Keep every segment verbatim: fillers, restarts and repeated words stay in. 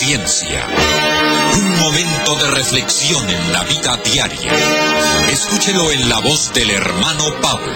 conciencia. Un momento de reflexión en la vida diaria. Escúchelo en la voz del hermano Pablo.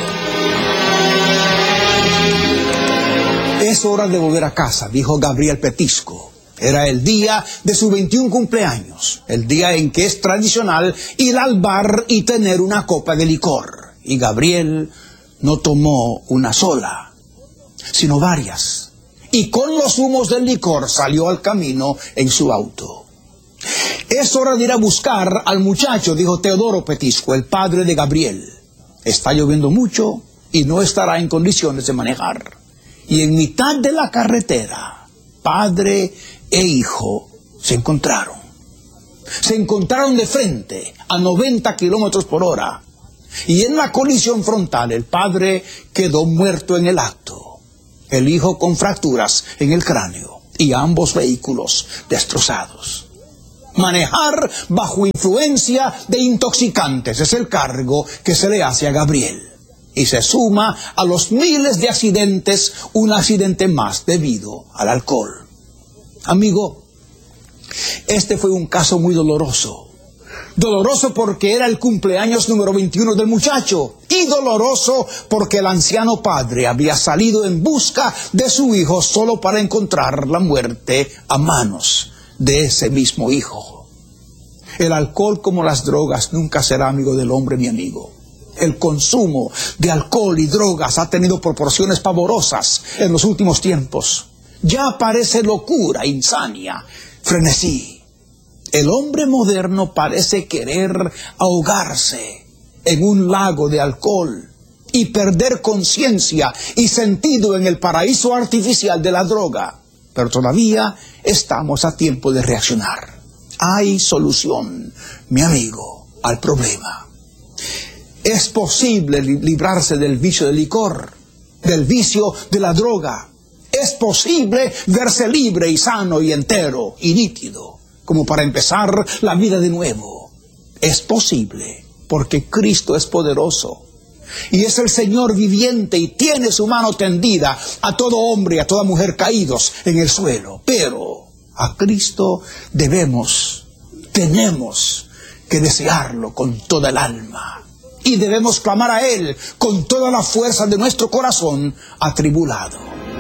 Es hora de volver a casa, dijo Gabriel Petisco. Era el día de su veintiún cumpleaños, el día en que es tradicional ir al bar y tener una copa de licor. Y Gabriel no tomó una sola, sino varias. Y con los humos del licor salió al camino en su auto. Es hora de ir a buscar al muchacho, dijo Teodoro Petisco, el padre de Gabriel. Está lloviendo mucho y no estará en condiciones de manejar. Y en mitad de la carretera, padre e hijo se encontraron. Se encontraron de frente a noventa kilómetros por hora. Y en la colisión frontal el padre quedó muerto en el acto. El hijo con fracturas en el cráneo y ambos vehículos destrozados. Manejar bajo influencia de intoxicantes es el cargo que se le hace a Gabriel. Y se suma a los miles de accidentes un accidente más debido al alcohol. Amigo, este fue un caso muy doloroso. Doloroso porque era el cumpleaños número veintiuno del muchacho. Y doloroso porque el anciano padre había salido en busca de su hijo solo para encontrar la muerte a manos de ese mismo hijo. El alcohol, como las drogas, nunca será amigo del hombre ni amigo. El consumo de alcohol y drogas ha tenido proporciones pavorosas en los últimos tiempos. Ya parece locura, insania, frenesí. El hombre moderno parece querer ahogarse en un lago de alcohol y perder conciencia y sentido en el paraíso artificial de la droga. Pero todavía estamos a tiempo de reaccionar. Hay solución, mi amigo, al problema. Es posible librarse del vicio del licor, del vicio de la droga. Es posible verse libre y sano y entero y nítido, como para empezar la vida de nuevo. Es posible, porque Cristo es poderoso. Y es el Señor viviente y tiene su mano tendida a todo hombre y a toda mujer caídos en el suelo. Pero a Cristo debemos, tenemos que desearlo con toda el alma. Y debemos clamar a Él con toda la fuerza de nuestro corazón atribulado.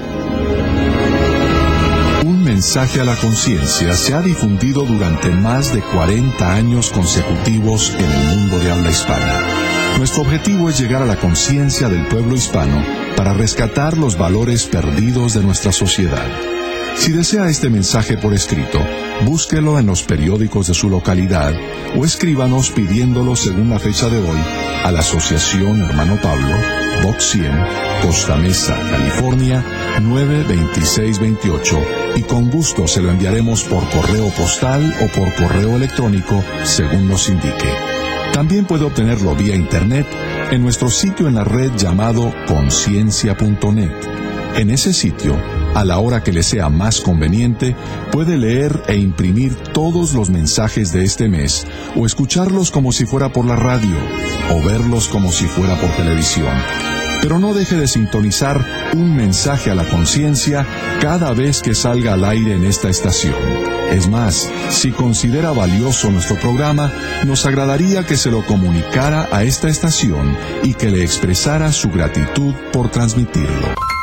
Un mensaje a la conciencia se ha difundido durante más de cuarenta años consecutivos en el mundo de habla hispana. Nuestro objetivo es llegar a la conciencia del pueblo hispano para rescatar los valores perdidos de nuestra sociedad. Si desea este mensaje por escrito, búsquelo en los periódicos de su localidad o escríbanos pidiéndolo según la fecha de hoy a la Asociación Hermano Pablo, Box cien, Costa Mesa, California, nueve veintiséis veintiocho, y con gusto se lo enviaremos por correo postal o por correo electrónico según nos indique. También puede obtenerlo vía internet en nuestro sitio en la red llamado conciencia punto net. En ese sitio, a la hora que le sea más conveniente, puede leer e imprimir todos los mensajes de este mes, o escucharlos como si fuera por la radio, o verlos como si fuera por televisión. Pero no deje de sintonizar un mensaje a la conciencia cada vez que salga al aire en esta estación. Es más, si considera valioso nuestro programa, nos agradaría que se lo comunicara a esta estación y que le expresara su gratitud por transmitirlo.